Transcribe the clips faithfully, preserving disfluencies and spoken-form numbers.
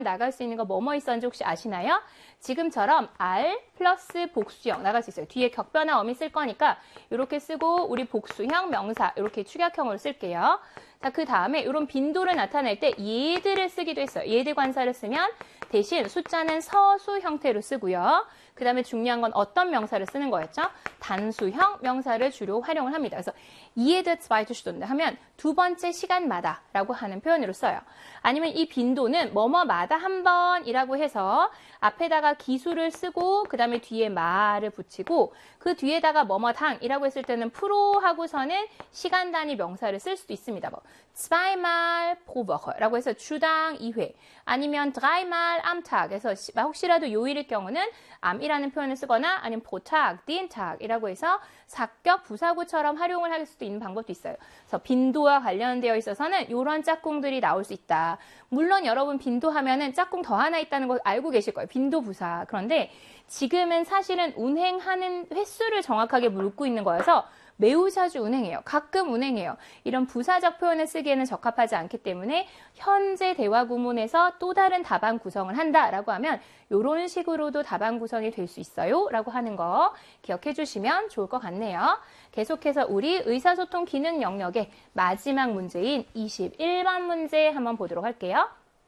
나갈 수 있는 거 뭐뭐 있었는지 혹시 아시나요? 지금처럼 R 플러스 복수형 나갈 수 있어요. 뒤에 격변화 어미 쓸 거니까 이렇게 쓰고 우리 복수형 명사 이렇게 축약형으로 쓸게요. 자, 그 다음에 이런 빈도를 나타낼 때 얘들을 쓰기도 했어요. 얘들 관사를 쓰면 대신 숫자는 서수 형태로 쓰고요. 그 다음에 중요한 건 어떤 명사를 쓰는 거였죠? 단수형 명사를 주로 활용을 합니다. 그래서 jede zweite Stunde 하면 두 번째 시간마다 라고 하는 표현으로 써요. 아니면 이 빈도는 뭐뭐마다 한 번이라고 해서 앞에다가 기수를 쓰고 그 다음에 뒤에 마를 붙이고 그 뒤에다가 뭐뭐당이라고 했을 때는 프로 하고서는 시간 단위 명사를 쓸 수도 있습니다. 뭐 zweimal pro Woche 라고 해서 주당 이 회 아니면 dreimal am Tag 해서 혹시라도 요일일 경우는 am이라는 표현을 쓰거나 아니면 pro Tag, den Tag 이라고 해서 사격 부사구처럼 활용을 할 수도 있는 방법도 있어요. 그래서 빈도와 관련되어 있어서는 이런 짝꿍들이 나올 수 있다. 물론 여러분 빈도 하면은 짝꿍 더 하나 있다는 거 알고 계실 거예요. 빈도 부사. 그런데 지금은 사실은 운행하는 횟수를 정확하게 묻고 있는 거여서 매우 자주 운행해요. 가끔 운행해요. 이런 부사적 표현을 쓰기에는 적합하지 않기 때문에 현재 대화 구문에서 또 다른 답안 구성을 한다라고 하면 이런 식으로도 답안 구성이 될 수 있어요. 라고 하는 거 기억해 주시면 좋을 것 같네요. 계속해서 우리 의사소통 기능 영역의 마지막 문제인 이십일 번 문제 한번 보도록 할게요.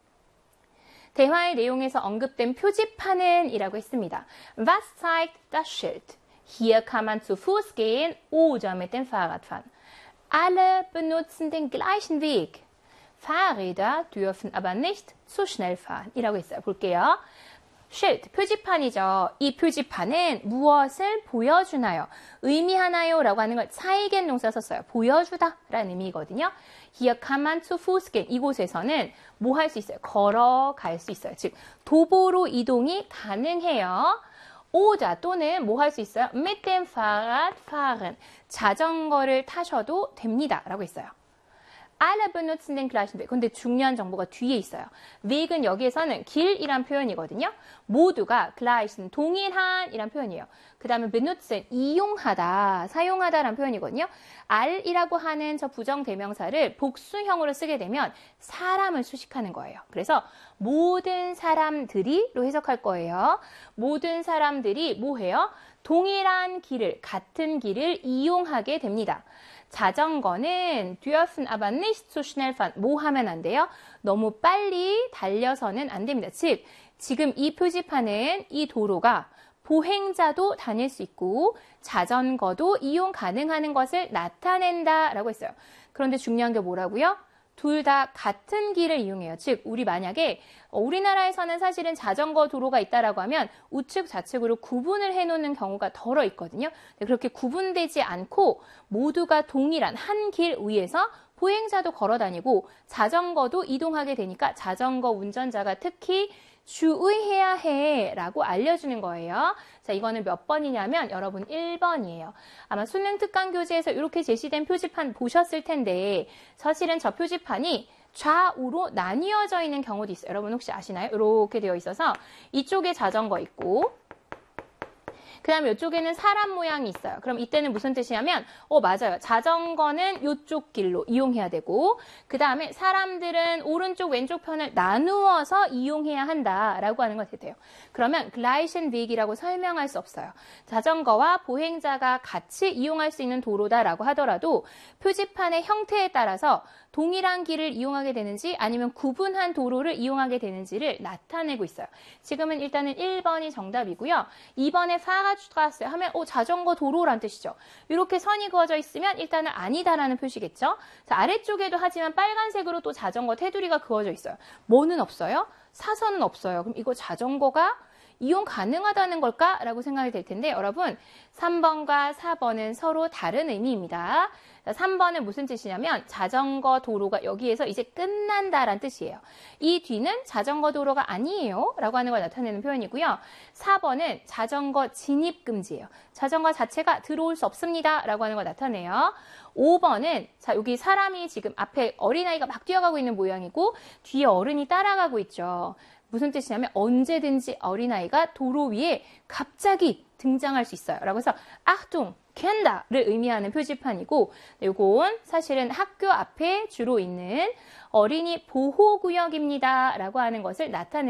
대화의 내용에서 언급된 표지판은 이라고 했습니다. Was zeigt das Schild? Hier kann man zu Fuß gehen oder mit dem Fahrrad fahren. Alle benutzen den gleichen Weg. Fahrräder dürfen aber nicht zu schnell fahren. 이라고 했어요. 볼게요. Schild, 표지판이죠. 이 표지판은 무엇을 보여주나요? 의미하나요? 라고 하는 걸 zeigen 동사 썼어요. 보여주다 라는 의미거든요. Hier kann man zu Fuß gehen. 이곳에서는 뭐 할 수 있어요? 걸어갈 수 있어요. 즉, 도보로 이동이 가능해요. oder 또는 뭐 할 수 있어요? mit dem Fahrrad fahren. 자전거를 타셔도 됩니다. 라고 했어요. Alle benutzen den gleichen Weg. 근데 중요한 정보가 뒤에 있어요. Weg은 여기에서는 길이란 표현이거든요. 모두가 gleichen, 동일한 이란 표현이에요. 그 다음에 benutzen, 이용하다, 사용하다란 표현이거든요. all이라고 하는 저 부정대명사를 복수형으로 쓰게 되면 사람을 수식하는 거예요. 그래서 모든 사람들이로 해석할 거예요. 모든 사람들이 뭐 해요? 동일한 길을, 같은 길을 이용하게 됩니다. 자전거는 dürfen aber nicht zu schnell fahren. 뭐 하면 안 돼요? 너무 빨리 달려서는 안 됩니다. 즉, 지금 이 표지판은 이 도로가 보행자도 다닐 수 있고 자전거도 이용 가능한 것을 나타낸다라고 했어요. 그런데 중요한 게 뭐라고요? 둘 다 같은 길을 이용해요. 즉, 우리 만약에 우리나라에서는 사실은 자전거 도로가 있다라고 하면 우측, 좌측으로 구분을 해놓는 경우가 덜어 있거든요. 그렇게 구분되지 않고 모두가 동일한 한 길 위에서 보행자도 걸어 다니고 자전거도 이동하게 되니까 자전거 운전자가 특히 주의해야 해 라고 알려주는 거예요. 자, 이거는 몇 번이냐면 여러분 일 번이에요. 아마 수능 특강 교재에서 이렇게 제시된 표지판 보셨을 텐데 사실은 저 표지판이 좌우로 나뉘어져 있는 경우도 있어요. 여러분 혹시 아시나요? 이렇게 되어 있어서 이쪽에 자전거 있고 그 다음에 이쪽에는 사람 모양이 있어요. 그럼 이때는 무슨 뜻이냐면 어 맞아요. 자전거는 이쪽 길로 이용해야 되고 그 다음에 사람들은 오른쪽 왼쪽 편을 나누어서 이용해야 한다라고 하는 것이 돼요. 그러면 gleichen Weg이라고 설명할 수 없어요. 자전거와 보행자가 같이 이용할 수 있는 도로다라고 하더라도 표지판의 형태에 따라서 동일한 길을 이용하게 되는지 아니면 구분한 도로를 이용하게 되는지를 나타내고 있어요. 지금은 일단은 일 번이 정답이고요. 이 번에 Fahrradstraße 하면 어, 자전거 도로란 뜻이죠. 이렇게 선이 그어져 있으면 일단은 아니다라는 표시겠죠. 자, 아래쪽에도 하지만 빨간색으로 또 자전거 테두리가 그어져 있어요. 뭐는 없어요? 사선은 없어요. 그럼 이거 자전거가 이용 가능하다는 걸까? 라고 생각이 될 텐데 여러분 삼 번과 사 번은 서로 다른 의미입니다. 삼 번은 무슨 뜻이냐면 자전거 도로가 여기에서 이제 끝난다라는 뜻이에요. 이 뒤는 자전거 도로가 아니에요 라고 하는 걸 나타내는 표현이고요. 사 번은 자전거 진입 금지예요. 자전거 자체가 들어올 수 없습니다 라고 하는 걸 나타내요. 오 번은 자 여기 사람이 지금 앞에 어린아이가 막 뛰어가고 있는 모양이고 뒤에 어른이 따라가고 있죠. 무슨 뜻이냐면 언제든지 어린아이가 도로 위에 갑자기 등장할 수 있어요. 라고 해서 Achtung, 캔다를 의미하는 표지판이고 이건 사실은 학교 앞에 주로 있는 어린이 보호구역입니다. 라고 하는 것을 나타내는